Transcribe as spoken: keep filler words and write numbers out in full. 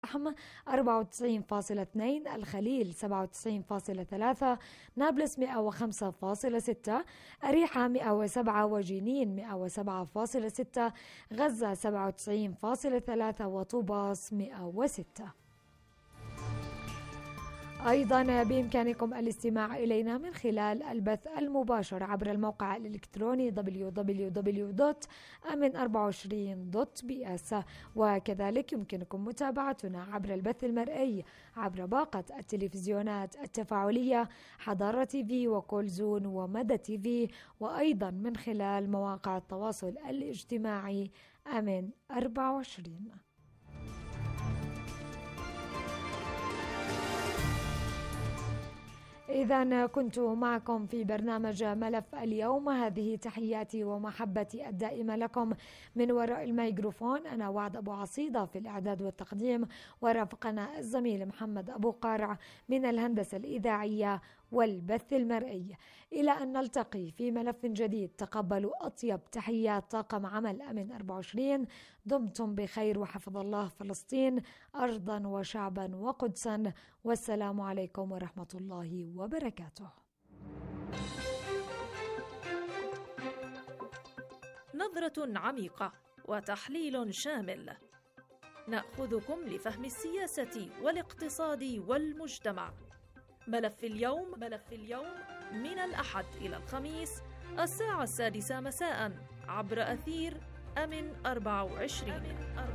الفحم أربعة وتسعين فاصلة اثنين، الخليل سبعة وتسعين فاصلة ثلاثة، نابلس مئة وخمسة فاصلة ستة، أريحة مئة وسبعة، وجنين مئة وسبعة فاصلة ستة، غزة سبعة وتسعين فاصلة ثلاثة، وطوباس مئة وستة. أيضا بإمكانكم الاستماع إلينا من خلال البث المباشر عبر الموقع الإلكتروني دبليو دبليو دبليو دوت أمن أربعة وعشرين دوت بي إس، وكذلك يمكنكم متابعتنا عبر البث المرئي عبر باقة التلفزيونات التفاعلية حضارة تي في وكولزون ومدى تي في، وأيضا من خلال مواقع التواصل الاجتماعي أمن أربعة وعشرين. إذا كنت معكم في برنامج ملف اليوم، هذه تحياتي ومحبتي الدائمة لكم من وراء الميكروفون. أنا وعد أبو عصيدة في الإعداد والتقديم، ورافقنا الزميل محمد أبو قارع من الهندسة الإذاعية والبث المرئي. إلى أن نلتقي في ملف جديد، تقبلوا أطيب تحيات طاقم عمل أمن أربعة وعشرين. دمتم بخير وحفظ الله فلسطين أرضا وشعبا وقدسا، والسلام عليكم ورحمة الله وبركاته. نظرة عميقة وتحليل شامل، نأخذكم لفهم السياسة والاقتصاد والمجتمع. ملف اليوم ملف اليوم من الأحد إلى الخميس الساعة السادسة مساء عبر أثير أمن أربعة وعشرين.